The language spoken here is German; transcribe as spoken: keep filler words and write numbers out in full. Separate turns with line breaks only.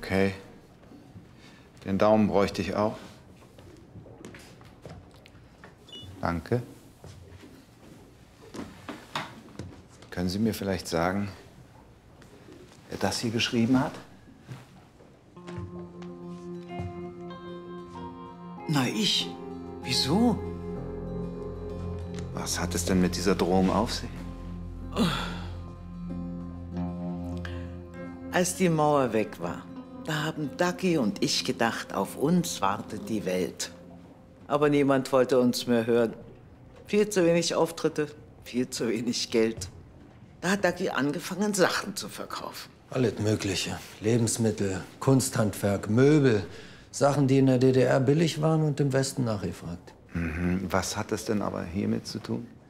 Okay. Den Daumen bräuchte ich auch. Danke. Können Sie mir vielleicht sagen, wer das hier geschrieben hat?
Na, ich. Wieso?
Was hat es denn mit dieser Drohung auf sich?
Als die Mauer weg war, da haben Ducky und ich gedacht, auf uns wartet die Welt. Aber niemand wollte uns mehr hören. Viel zu wenig Auftritte, viel zu wenig Geld. Da hat Ducky angefangen, Sachen zu verkaufen.
Alles Mögliche. Lebensmittel, Kunsthandwerk, Möbel. Sachen, die in der D D R billig waren und im Westen nachgefragt.
Mhm. Was hat es denn aber hiermit zu tun?